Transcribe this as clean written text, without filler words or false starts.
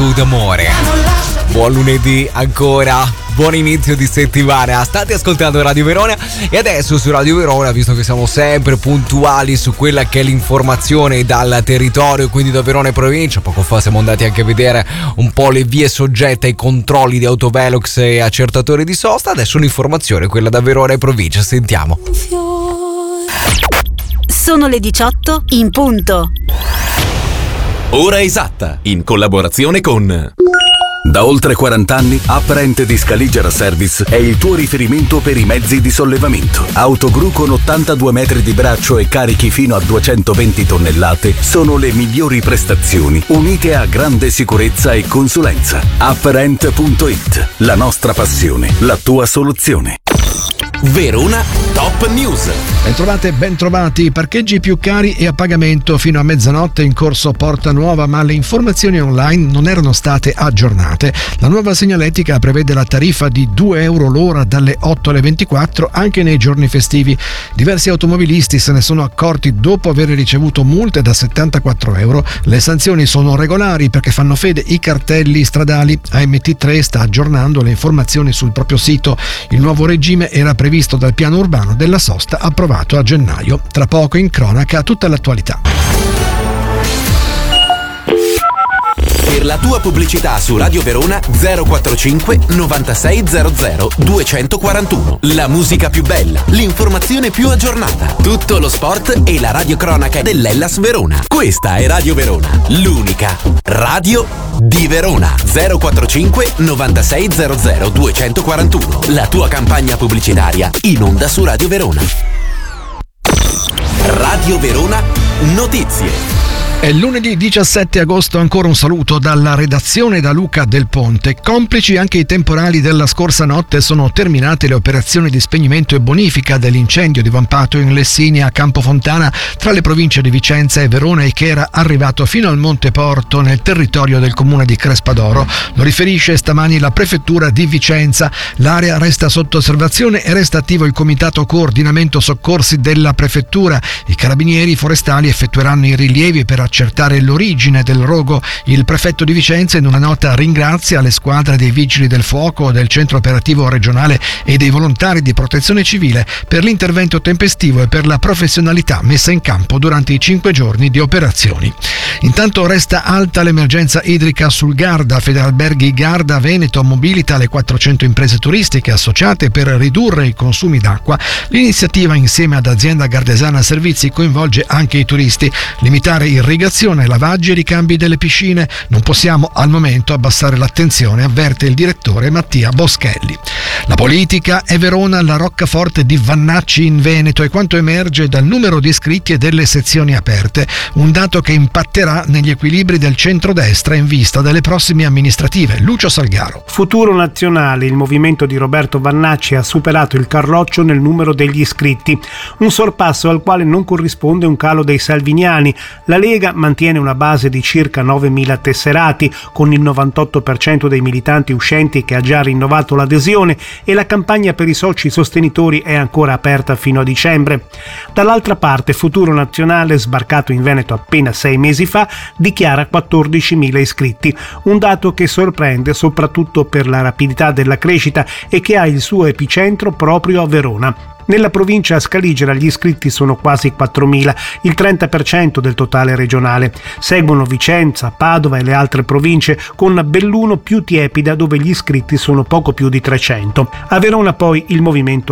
tu d'amore. Buon lunedì ancora, buon inizio di settimana. State ascoltando Radio Verona e adesso su Radio Verona, visto che siamo sempre puntuali su quella che è l'informazione dal territorio, quindi da Verona e provincia, poco fa siamo andati anche a vedere un po' le vie soggette ai controlli di autovelox e accertatori di sosta. Adesso un'informazione, quella da Verona e provincia, sentiamo. Sono le 18 in punto. Ora esatta, in collaborazione con... Da oltre 40 anni, Apparent di Scaligera Service è il tuo riferimento per i mezzi di sollevamento. Autogru con 82 metri di braccio e carichi fino a 220 tonnellate sono le migliori prestazioni, unite a grande sicurezza e consulenza. Apparent.it, la nostra passione, la tua soluzione. Verona Top News. Bentrovati. Parcheggi più cari e a pagamento fino a mezzanotte in corso Porta Nuova, ma le informazioni online non erano state aggiornate. La nuova segnaletica prevede la tariffa di €2 l'ora dalle 8 alle 24 anche nei giorni festivi. Diversi automobilisti se ne sono accorti dopo aver ricevuto multe da €74. Le sanzioni sono regolari perché fanno fede i cartelli stradali. AMT3 sta aggiornando le informazioni sul proprio sito. Il nuovo regime era previsto dal piano urbano della sosta approvato a gennaio. Tra poco in cronaca tutta l'attualità. Per la tua pubblicità su Radio Verona 045 9600 241. La musica più bella, l'informazione più aggiornata, tutto lo sport e la radiocronaca dell'Hellas Verona. Questa è Radio Verona, l'unica radio di Verona. 045 9600 241. La tua campagna pubblicitaria in onda su Radio Verona. Radio Verona Notizie. È lunedì 17 agosto, ancora un saluto dalla redazione da Luca Del Ponte. Complici anche i temporali della scorsa notte, sono terminate le operazioni di spegnimento e bonifica dell'incendio divampato in Lessinia a Campofontana tra le province di Vicenza e Verona e che era arrivato fino al Monte Porto nel territorio del comune di Crespadoro. Lo riferisce stamani la prefettura di Vicenza. L'area resta sotto osservazione e resta attivo il comitato coordinamento soccorsi della prefettura. I carabinieri forestali effettueranno i rilievi per accertare l'origine del rogo. Il prefetto di Vicenza in una nota ringrazia le squadre dei vigili del fuoco, del centro operativo regionale e dei volontari di protezione civile per l'intervento tempestivo e per la professionalità messa in campo durante i 5 giorni di operazioni. Intanto resta alta l'emergenza idrica sul Garda. Federalberghi Garda Veneto mobilita le 400 imprese turistiche associate per ridurre i consumi d'acqua. L'iniziativa insieme ad Azienda Gardesana Servizi coinvolge anche i turisti. Limitare irrigazione, lavaggi e ricambi delle piscine. Non possiamo al momento abbassare l'attenzione, avverte il direttore Mattia Boschelli. La politica è Verona, la roccaforte di Vannacci in Veneto e quanto emerge dal numero di iscritti e delle sezioni aperte. Un dato che impatterà negli equilibri del centrodestra in vista delle prossime amministrative. Lucio Salgaro. Futuro Nazionale, il movimento di Roberto Vannacci ha superato il Carroccio nel numero degli iscritti, un sorpasso al quale non corrisponde un calo dei salviniani. La Lega mantiene una base di circa 9.000 tesserati, con il 98% dei militanti uscenti che ha già rinnovato l'adesione, e la campagna per i soci sostenitori è ancora aperta fino a dicembre. Dall'altra parte, Futuro Nazionale, sbarcato in Veneto appena 6 mesi fa, dichiara 14.000 iscritti, un dato che sorprende soprattutto per la rapidità della crescita e che ha il suo epicentro proprio a Verona. Nella provincia Scaligera gli iscritti sono quasi 4.000, il 30% del totale regionale. Seguono Vicenza, Padova e le altre province, con Belluno più tiepida dove gli iscritti sono poco più di 300. A Verona poi il movimento